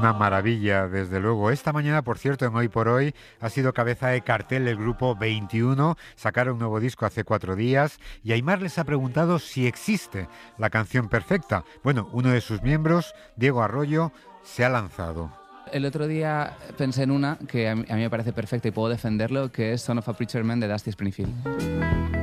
Una maravilla, desde luego. Esta mañana, por cierto, en Hoy por Hoy, ha sido cabeza de cartel el grupo 21. Sacaron un nuevo disco hace 4 días y Aimar les ha preguntado si existe la canción perfecta. Bueno, uno de sus miembros, Diego Arroyo, se ha lanzado. El otro día pensé en una que a mí me parece perfecta y puedo defenderlo, que es Son of a Preacher Man de Dusty Springfield.